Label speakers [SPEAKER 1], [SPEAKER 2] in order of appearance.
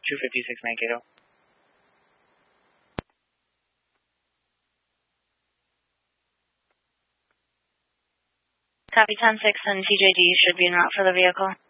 [SPEAKER 1] 256 Mankato.
[SPEAKER 2] Copy 10-6 and TJD should be en route for the vehicle.